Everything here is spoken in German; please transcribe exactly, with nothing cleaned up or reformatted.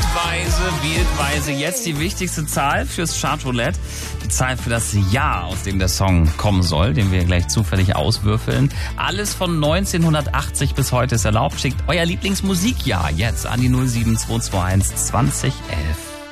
weise, wählt weise. Jetzt die wichtigste Zahl fürs Chartroulette. Die Zahl für das Jahr, aus dem der Song kommen soll, den wir gleich zufällig auswürfeln. Alles von neunzehnhundertachtzig bis heute ist erlaubt. Schickt euer Lieblingsmusikjahr jetzt an die null sieben zwei zwei eins zwanzig elf.